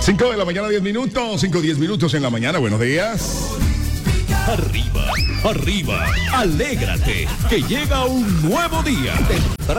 5 de la mañana, 10 minutos. 5, 10 minutos en la mañana. Buenos días. Arriba, arriba, alégrate, que llega un nuevo día.